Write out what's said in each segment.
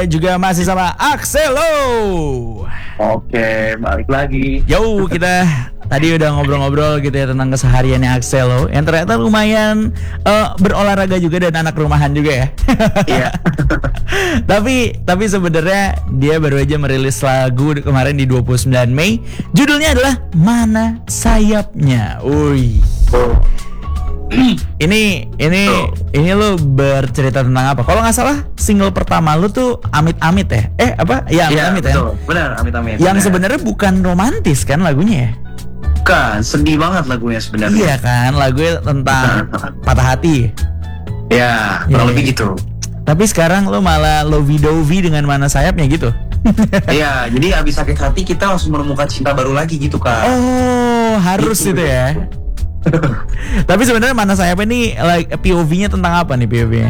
Juga masih sama Axelo. Oke, balik lagi. Yo, kita tadi udah ngobrol-ngobrol gitu ya tentang kesehariannya Axelo yang ternyata lumayan berolahraga juga dan anak rumahan juga ya. Iya. Tapi sebenarnya dia baru aja merilis lagu kemarin di 29 Mei. Judulnya adalah Mana Sayapnya. Wih. Ini lu bercerita tentang apa? Kalau nggak salah single pertama lu tuh Amit-Amit ya? Apa? Ya Amit-Amit ya. Benar, Amit-Amit. Yang sebenarnya bukan romantis kan lagunya ya? Bukan, sedih banget lagunya sebenarnya. Iya kan, lagunya tentang patah hati. Ya, kurang lebih gitu. Tapi sekarang lu malah lovey-dovey dengan Mana Sayapnya gitu. Iya, jadi abis sakit hati kita langsung menemukan cinta baru lagi gitu kan. Oh, harus itu ya. Tapi sebenarnya Mana Sayapnya ini like POV-nya tentang apa nih POV-nya?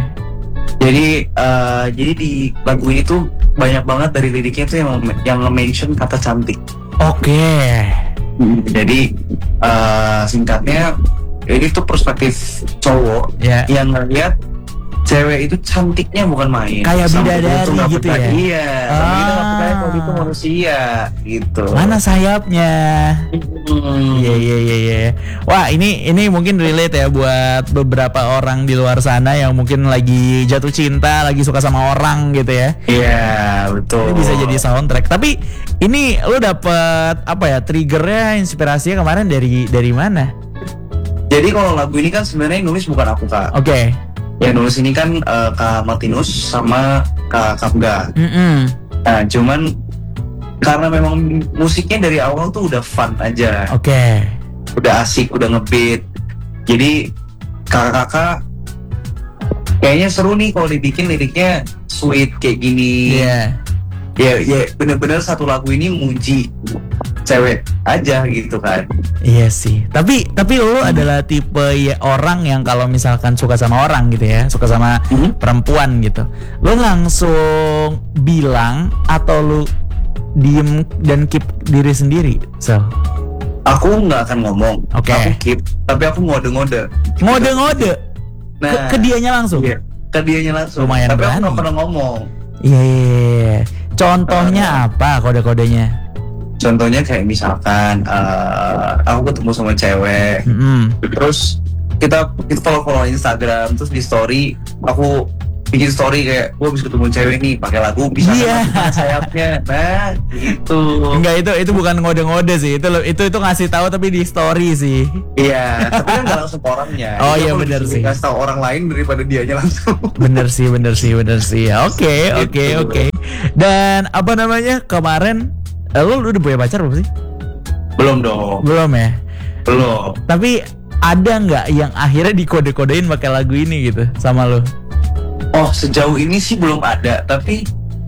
Jadi di lagu ini tuh banyak banget dari liriknya tuh yang nge-mention kata cantik. Oke. Jadi singkatnya ini tuh perspektif cowok yang ngeliat cewek itu cantiknya bukan main. Kayak bidadari gitu ya. Iya. Sampai kita nggak percaya kalau itu manusia gitu. Mana sayapnya? Iya. Wah ini mungkin relate ya buat beberapa orang di luar sana yang mungkin lagi jatuh cinta, lagi suka sama orang gitu ya. Iya betul. Ini bisa jadi soundtrack. Tapi ini lo dapet apa ya triggernya, inspirasinya kemarin dari mana? Jadi kalau lagu ini kan sebenarnya nulis bukan aku Kak. Oke. Yang nulis ini kan Kak Martinus sama Kak Kapga. Nah cuman karena memang musiknya dari awal tuh udah fun aja. Oke. Udah asik, udah ngebeat. Jadi kakak-kakak kayaknya seru nih kalau dibikin liriknya sweet kayak gini. Iya. Ya bener-bener satu lagu ini muji cewek aja gitu kan. Iya sih. Tapi lo adalah tipe orang yang kalau misalkan suka sama orang gitu ya, suka sama perempuan gitu, lo langsung bilang atau lo diem dan keep diri sendiri? Aku nggak akan ngomong. Oke. Aku keep, tapi aku ngode-ngode. Ngode-ngode. Nah, ke dianya langsung. Iya, ke dianya langsung. Lumayan tapi berani. aku nggak pernah ngomong. Iya. Contohnya apa kode-kodenya? Contohnya kayak misalkan aku ketemu sama cewek, terus kita follow Instagram, terus di story aku bikin story kayak gue habis ketemu cewek nih pakai lagu bisa kan sayapnya, nah gitu. Enggak, itu bukan ngode-ngode sih, itu ngasih tahu tapi di story sih. Iya, tapi kan nggak langsung ke orangnya. Oh iya benar sih. Kasih tahu orang lain daripada dianya langsung. Bener sih. Oke. Dan apa namanya kemarin? Lu udah punya pacar belum sih? Belum dong. Belum ya? Belum. Tapi ada nggak yang akhirnya dikode-kodein pakai lagu ini gitu sama lu? Oh sejauh ini sih belum ada. Tapi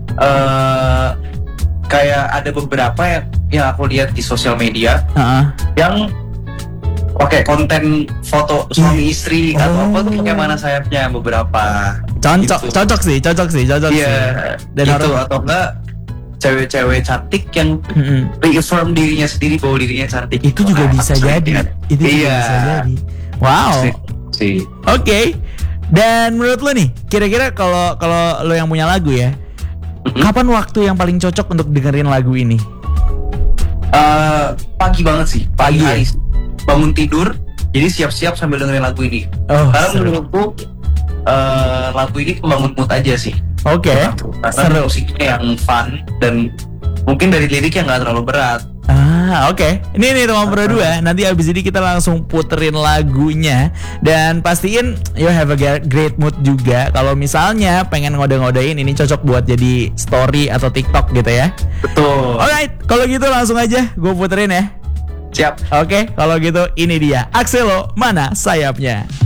kayak ada beberapa yang aku lihat di sosial media yang pakai konten foto suami istri atau apa tuh pakai Mana Sayapnya beberapa. Cocok sih. Iya. Dan itu atau enggak cewek-cewek cantik yang reaffirm dirinya sendiri bahwa dirinya cantik. Itu juga bisa jadi. Bisa jadi. Wow. Oke. Dan menurut lo nih, kira-kira kalau lo yang punya lagu ya, kapan waktu yang paling cocok untuk dengerin lagu ini? Pagi banget sih. Pagi hari. Bangun tidur, jadi siap-siap sambil dengerin lagu ini. Karena menurutku lagu ini pembangun mood aja sih. Oke. Karena musiknya yang fun dan mungkin dari lirik yang nggak terlalu berat. Oke. Ini teman berdua. Nanti abis ini kita langsung puterin lagunya dan pastiin you have a great mood juga. Kalau misalnya pengen ngode-ngodein, ini cocok buat jadi story atau TikTok gitu ya. Betul. Alright, kalau gitu langsung aja gue puterin ya. Siap. Oke, kalau gitu ini dia Axelo, Mana Sayapnya.